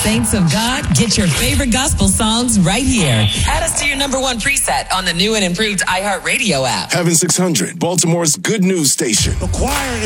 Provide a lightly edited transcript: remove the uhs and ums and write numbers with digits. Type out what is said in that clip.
Saints of God, get your favorite gospel songs right here. Add us to your number one preset on the new and improved iHeartRadio app. Heaven 600, Baltimore's good news station. The choir